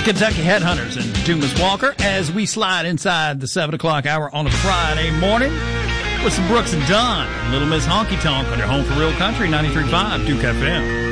Kentucky Headhunters and Dumas Walker as we slide inside the 7 o'clock hour on a Friday morning with some Brooks and Dunn, Little Miss Honky Tonk on your home for real country, 93.5 Duke FM.